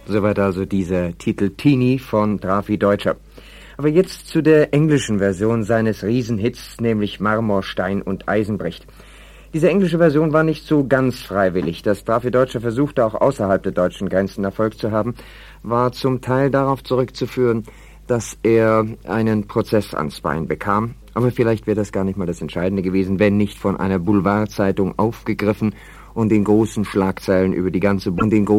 Soweit also dieser Titel Teenie von Drafi Deutscher. Aber jetzt zu der englischen Version seines Riesenhits, nämlich Marmor, Stein und Eisen bricht. Diese englische Version war nicht so ganz freiwillig. Dass Drafi Deutscher versuchte, auch außerhalb der deutschen Grenzen Erfolg zu haben, war zum Teil darauf zurückzuführen, dass er einen Prozess ans Bein bekam. Aber vielleicht wäre das gar nicht mal das Entscheidende gewesen, wenn nicht von einer Boulevardzeitung aufgegriffen und in großen Schlagzeilen über die ganze